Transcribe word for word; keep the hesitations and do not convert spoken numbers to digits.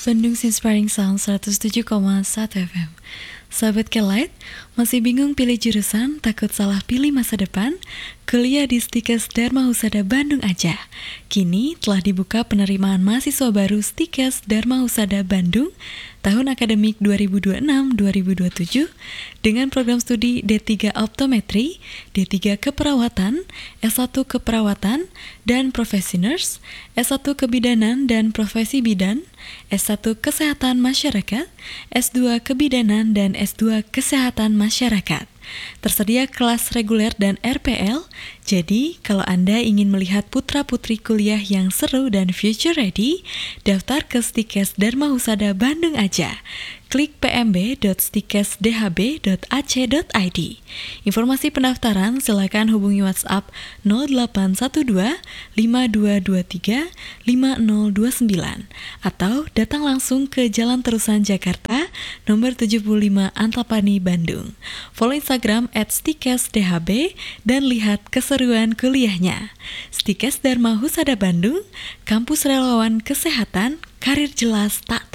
Bandung Inspiring Sound seratus tujuh koma satu F M. Sahabat Kelight, masih bingung pilih jurusan, takut salah pilih masa depan? Kuliah di Stikes Dharma Husada Bandung aja. Kini telah dibuka penerimaan mahasiswa baru Stikes Dharma Husada Bandung tahun akademik dua ribu dua puluh enam dua ribu dua puluh tujuh dengan program studi D tiga Optometri, D tiga Keperawatan, S satu Keperawatan dan Profesi Nurse, S satu Kebidanan dan Profesi Bidan, S satu Kesehatan Masyarakat, S dua Kebidanan dan S dua Kesehatan Masyarakat. Tersedia kelas reguler dan R P L, jadi kalau Anda ingin melihat putra-putri kuliah yang seru dan future ready, daftar ke Stikes Dharma Husada Bandung aja. Klik p m b dot stikes d h b dot a c dot i d. Informasi pendaftaran silakan hubungi WhatsApp nol delapan satu dua lima dua dua tiga lima nol dua sembilan atau datang langsung ke Jalan Terusan Jakarta nomor tujuh puluh lima Antapani, Bandung. Follow Instagram at stikes d h b dan lihat keseruan kuliahnya. Stikes Dharma Husada Bandung, kampus relawan kesehatan, karir jelas tak